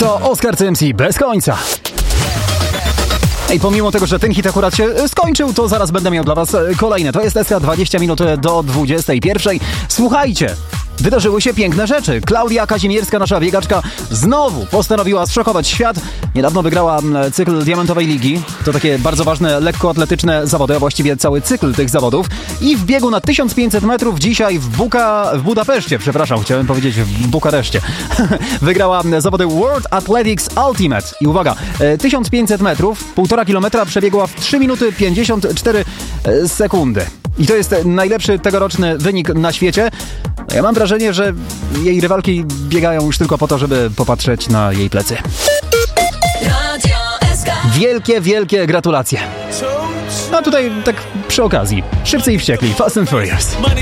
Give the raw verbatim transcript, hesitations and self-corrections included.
To Oscar C M C bez końca. I pomimo tego, że ten hit akurat się skończył, to zaraz będę miał dla was kolejne. To jest S K dwadzieścia minut do dwudziestej pierwszej. Słuchajcie, wydarzyły się piękne rzeczy. Klaudia Kazimierska, nasza biegaczka, znowu postanowiła zszokować świat. Niedawno wygrała cykl Diamentowej Ligi. To takie bardzo ważne lekkoatletyczne zawody, a właściwie cały cykl tych zawodów. I w biegu na tysiąc pięćset metrów dzisiaj w, Buka, w Budapeszcie, przepraszam, chciałem powiedzieć w Bukareszcie, wygrała zawody World Athletics Ultimate. I uwaga, tysiąc pięćset metrów, półtora kilometra przebiegła w trzy minuty pięćdziesiąt cztery sekundy. I to jest najlepszy tegoroczny wynik na świecie. Ja mam wrażenie, że jej rywalki biegają już tylko po to, żeby popatrzeć na jej plecy. Wielkie, wielkie gratulacje. A tutaj tak przy okazji, Szybcy i Wściekli, Fast and Furious.